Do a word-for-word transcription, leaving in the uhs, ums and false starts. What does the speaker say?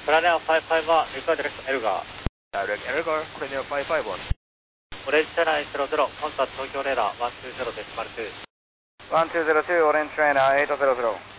Cranial five five one, require direct Elgar. Direct Elgar, Cranial five five one. Orange China eight zero zero, contact Tokyo radar one two zero decimal two. one two zero two, Orange China eight zero zero.